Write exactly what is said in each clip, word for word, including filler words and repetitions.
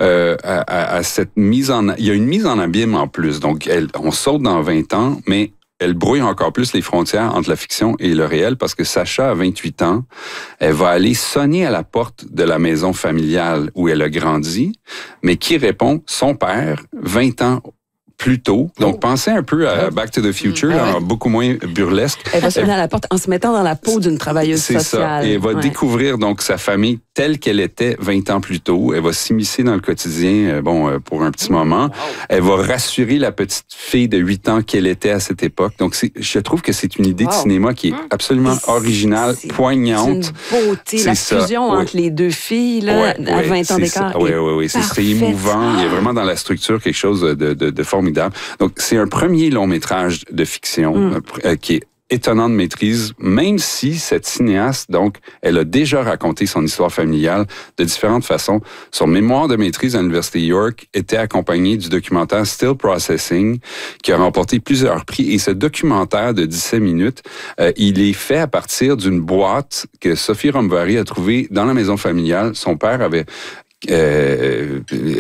euh, à, à, à cette mise en... Il y a une mise en abîme en plus. Donc, elle, on saute dans vingt ans, mais elle brouille encore plus les frontières entre la fiction et le réel parce que Sacha, à vingt-huit ans, elle va aller sonner à la porte de la maison familiale où elle a grandi, mais qui répond? Son père, vingt ans plus tôt. Donc, pensez un peu à Back to the Future, mmh. là, beaucoup moins burlesque. Elle va sonner à la porte en se mettant dans la peau d'une travailleuse c'est sociale. Ça. Et elle va ouais. découvrir donc sa famille telle qu'elle était vingt ans plus tôt. Elle va s'immiscer dans le quotidien, euh, bon, euh, pour un petit mmh. moment. Wow. Elle va rassurer la petite fille de huit ans qu'elle était à cette époque. Donc, c'est, je trouve que c'est une idée wow. de cinéma qui est absolument c'est, originale, c'est, poignante. C'est une beauté, c'est la ça. fusion oui. entre les deux filles, là, ouais, à ouais, vingt ans d'écart. Oui, oui, oui. C'est, c'est émouvant. Il y a vraiment dans la structure quelque chose de, de, de formidable. Donc, c'est un premier long métrage de fiction mm. euh, qui est étonnant de maîtrise, même si cette cinéaste, donc, elle a déjà raconté son histoire familiale de différentes façons. Son mémoire de maîtrise à l'Université York était accompagné du documentaire Still Processing, qui a remporté plusieurs prix. Et ce documentaire de dix-sept minutes, euh, il est fait à partir d'une boîte que Sophie Romvari a trouvée dans la maison familiale. Son père avait Euh,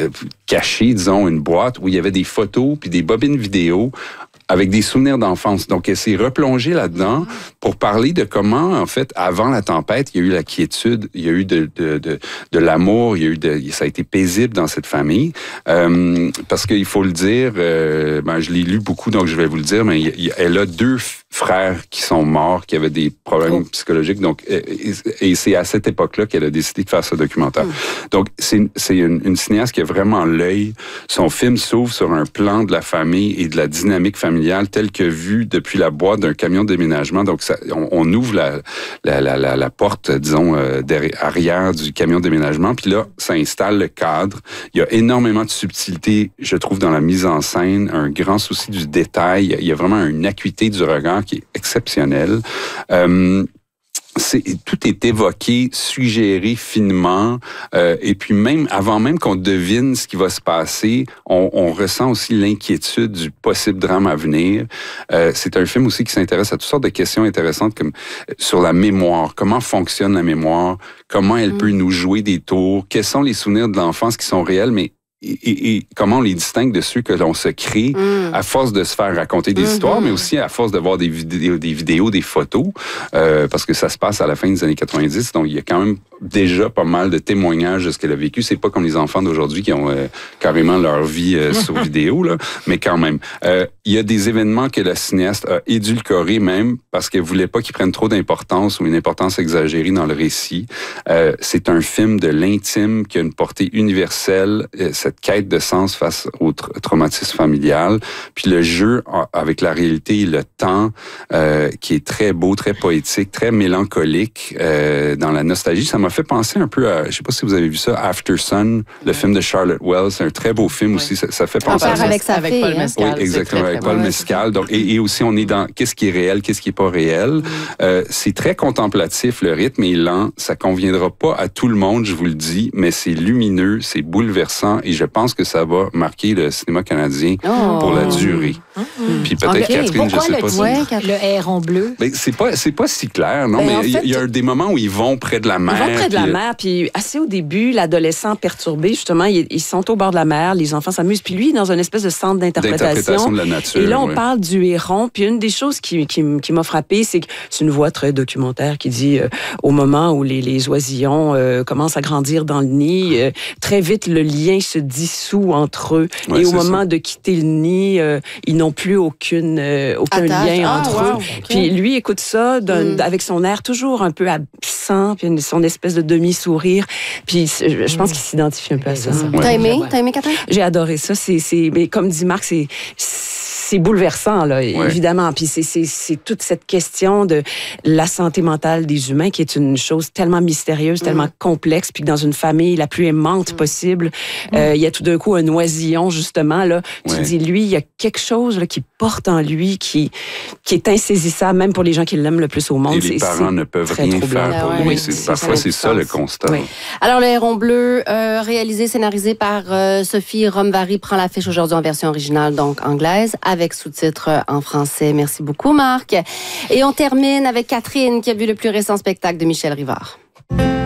caché, disons, une boîte où il y avait des photos puis des bobines vidéo avec des souvenirs d'enfance. Donc, elle s'est replongée là-dedans pour parler de comment, en fait, avant la tempête, il y a eu la quiétude, il y a eu de, de, de, de l'amour, il y a eu de, ça a été paisible dans cette famille. Euh, parce qu'il faut le dire, euh, ben, je l'ai lu beaucoup, donc je vais vous le dire, mais il, il, elle a deux frères qui sont morts, qui avaient des problèmes oh. psychologiques. Donc, et, et c'est à cette époque-là qu'elle a décidé de faire ce documentaire. Mm. Donc, c'est, c'est une, une cinéaste qui a vraiment l'œil. Son film s'ouvre sur un plan de la famille et de la dynamique familiale tel que vu depuis la boîte d'un camion de déménagement. Donc, ça, on, on ouvre la, la, la, la, la porte, disons, euh, derrière, arrière du camion de déménagement. Puis là, ça installe le cadre. Il y a énormément de subtilité, je trouve, dans la mise en scène, un grand souci du détail. Il y a vraiment une acuité du regard qui est exceptionnelle. Euh, C'est, tout est évoqué, suggéré finement, euh, et puis même avant même qu'on devine ce qui va se passer, on, on ressent aussi l'inquiétude du possible drame à venir. Euh, c'est un film aussi qui s'intéresse à toutes sortes de questions intéressantes comme sur la mémoire, comment fonctionne la mémoire, comment elle mmh. peut nous jouer des tours, quels sont les souvenirs de l'enfance qui sont réels, mais Et, et, et comment on les distingue de ceux que l'on se crée mm. à force de se faire raconter des mm-hmm. histoires, mais aussi à force de voir des vidéos, des, vidéos, des photos, euh, parce que ça se passe à la fin des années quatre-vingt-dix, donc il y a quand même déjà pas mal de témoignages de ce qu'elle a vécu. C'est pas comme les enfants d'aujourd'hui qui ont euh, carrément leur vie euh, sur vidéo, là, mais quand même. Euh, il y a des événements que la cinéaste a édulcorés même parce qu'elle voulait pas qu'ils prennent trop d'importance ou une importance exagérée dans le récit. Euh, c'est un film de l'intime qui a une portée universelle, euh, cette quête de sens face au tra- traumatisme familial, puis le jeu avec la réalité et le temps euh, qui est très beau, très poétique, très mélancolique euh, dans la nostalgie. Ça m'a fait penser un peu à, je sais pas si vous avez vu ça, After Sun, le film de Charlotte Wells. C'est un très beau film oui. aussi. Ça, ça fait penser à ça. Avec sa avec fille, Paul hein? Mescal. Oui, exactement, très, avec très Paul bon. Mescal. Donc, et, et aussi, on est dans qu'est-ce qui est réel, qu'est-ce qui est pas réel. Mm. Euh, c'est très contemplatif, le rythme est lent. Ça conviendra pas à tout le monde, je vous le dis, mais c'est lumineux, c'est bouleversant et je pense que ça va marquer le cinéma canadien oh. pour la durée. Mm. Puis peut-être okay. Catherine, Pourquoi je sais le pas si... Ouais, le héron bleu? Ben, c'est pas, c'est pas si clair, non, ben, mais il fait, y, y a des moments où ils vont près de la mer. Ils vont près de la puis... mer, puis assez au début, l'adolescent perturbé, justement, ils, ils sont au bord de la mer, les enfants s'amusent, puis lui, dans une espèce de centre d'interprétation. D'interprétation de la nature. Et là, on ouais. parle du héron, puis une des choses qui, qui, qui m'a frappée, c'est que c'est une voix très documentaire qui dit, euh, au moment où les, les oisillons euh, commencent à grandir dans le nid, euh, très vite, le lien se dissout entre eux. Ouais, et au moment ça. de quitter le nid, euh, ils n'ont plus aucune, euh, aucun Attache. lien ah, entre wow, eux. Okay. Puis lui écoute ça mm. avec son air toujours un peu absent, puis son espèce de demi-sourire. Puis je pense qu'il s'identifie un peu à ça. Ouais. T'as aimé? T'as aimé, Catherine? J'ai adoré ça. C'est, c'est, mais comme dit Marc, c'est... c'est bouleversant, là, ouais. évidemment. Puis c'est, c'est, c'est toute cette question de la santé mentale des humains qui est une chose tellement mystérieuse, mmh. tellement complexe, puis que dans une famille la plus aimante mmh. possible, il mmh. euh, y a tout d'un coup un oisillon, justement, là. Tu ouais. dis, lui, il y a quelque chose là, qui porte en lui, qui, qui est insaisissable, même pour les gens qui l'aiment le plus au monde. Et les c'est, parents c'est ne peuvent rien troublant. faire pour ah, lui. ouais, c'est, c'est, parfois, c'est ça le constat. Oui. Alors, Le Héron bleu, euh, réalisé, scénarisé par euh, Sophie Romvari, prend l'affiche aujourd'hui en version originale, donc anglaise, avec sous-titres en français. Merci beaucoup, Marc. Et on termine avec Catherine, qui a vu le plus récent spectacle de Michel Rivard.